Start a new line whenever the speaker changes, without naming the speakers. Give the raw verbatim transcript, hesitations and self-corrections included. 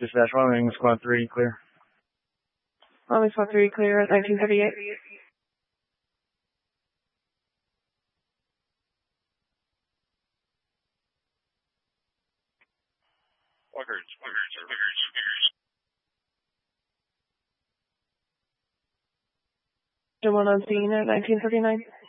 Dispatch Wyoming, Squad three, clear.
Wyoming Squad three, clear at nineteen thirty-eight.
Walkers, walkers, walkers.
One on scene at nineteen thirty-nine.